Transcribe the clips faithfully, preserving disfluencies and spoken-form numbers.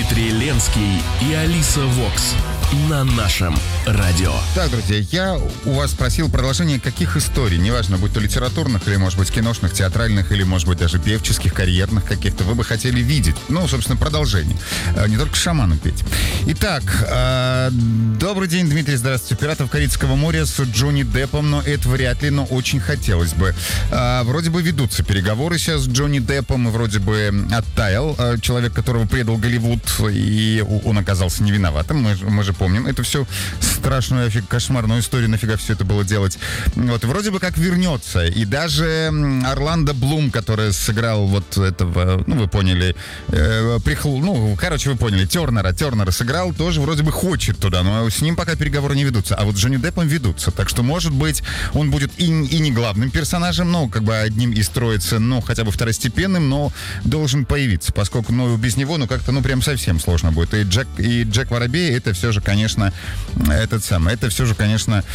Дмитрий Ленский и Алиса Вокс на нашем радио. Так, друзья, я у вас спросил продолжение каких историй, неважно, будь то литературных, или, может быть, киношных, театральных, или, может быть, даже певческих, карьерных каких-то, вы бы хотели видеть. Ну, собственно, продолжение. Не только шаману петь. Итак, э, добрый день, Дмитрий, здравствуйте. «Пиратов Карибского моря» с Джонни Деппом, но это вряд ли, но очень хотелось бы. Э, вроде бы ведутся переговоры сейчас с Джонни Деппом, и вроде бы оттаял э, человек, которого предал Голливуд, и он оказался не виноватым. Мы, мы же помним эту всю страшную, кошмарную историю, нафига все это было делать. Вот, и вроде бы как вернется. И даже Орландо Блум, который сыграл вот этого, ну, вы поняли, э, прихл... ну, короче, вы поняли, Тернера, Тернера сыграл, тоже вроде бы хочет туда, но с ним пока переговоры не ведутся. А вот с Джонни Деппом ведутся. Так что, может быть, он будет и, и не главным персонажем, но как бы одним из троицы, ну, хотя бы второстепенным, но должен появиться, поскольку, ну, без него, ну, как-то, ну, прям совсем сложно будет. И Джек, и Джек Воробей, это все же, конечно, этот самый, это все же, конечно,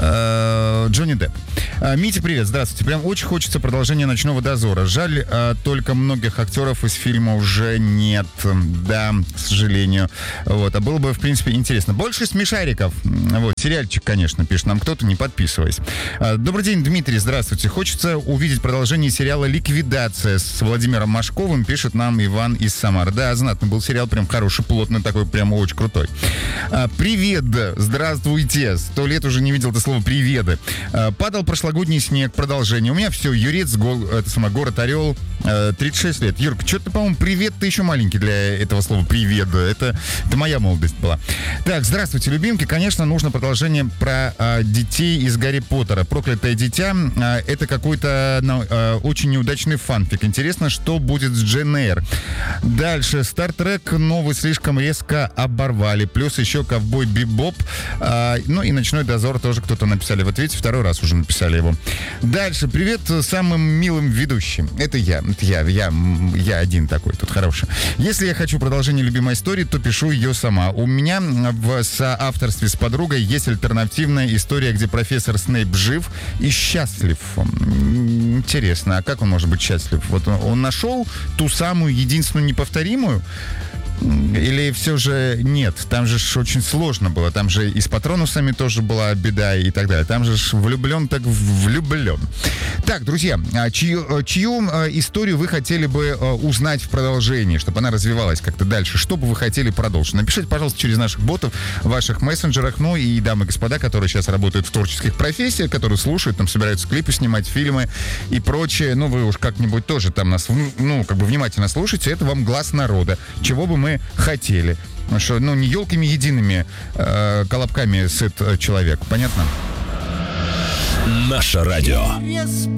э, Джонни Депп. А, Митя, привет, здравствуйте. Прям очень хочется продолжения «Ночного дозора». Жаль, а, только многих актеров из фильма уже нет. Да, к сожалению. Вот, а было бы, в принципе, интересно. Больше смешариков. Вот, сериальчик, конечно, пишет нам кто-то, не подписываясь. А, добрый день, Дмитрий, здравствуйте. Хочется увидеть продолжение сериала «Ликвидация» с Владимиром Машковым, пишет нам Иван из Самары. Да, знатный был сериал, прям хороший, плотный такой, прям очень крутой. А, привет, здравствуйте. Сто лет уже не видел это слово «приведы». А, падал прошлогодний снег, продолжение. У меня все, Юрец, го, это самое, город Орел, тридцать шесть лет. Юрка, что-то, по-моему, привет, ты еще маленький для этого слова «привет». Это, это моя молодость была. Так, здравствуйте, любимки. Конечно, нужно продолжение про а, детей из Гарри Поттера. «Проклятое дитя» а, — это какой-то ну, а, очень неудачный фанфик. Интересно, что будет с Джейн Эйр. Дальше. «Стартрек» новый слишком резко оборвали. Плюс еще «Ковбой Бибоп». А, ну и «Ночной дозор» тоже кто-то написали. Вот видите, второй раз уже написали его. Дальше. Привет самым милым ведущим. Это я. Это я. Я, я один такой тут хороший. Если я хочу продолжение любимой истории, то пишу ее сама. У меня в соавторстве с подругой есть альтернативная история, где профессор Снейп жив и счастлив. Интересно, а как он может быть счастлив? Вот он, он нашел ту самую единственную неповторимую? Или все же нет? Там же очень сложно было. Там же и с Патронусами тоже была беда и так далее. Там же влюблен так влюблен. Так, друзья, чью, чью историю вы хотели бы узнать в продолжении, чтобы она развивалась как-то дальше? Что бы вы хотели продолжить? Напишите, пожалуйста, через наших ботов, в ваших мессенджерах. Ну и дамы и господа, которые сейчас работают в творческих профессиях, которые слушают, там собираются клипы снимать, фильмы и прочее. Ну, вы уж как-нибудь тоже там нас, ну, как бы внимательно слушайте. Это вам глаз народа. Чего бы мы хотели. Потому что, ну, не елками едиными э, колобками сыт человек. Понятно? Наше радио.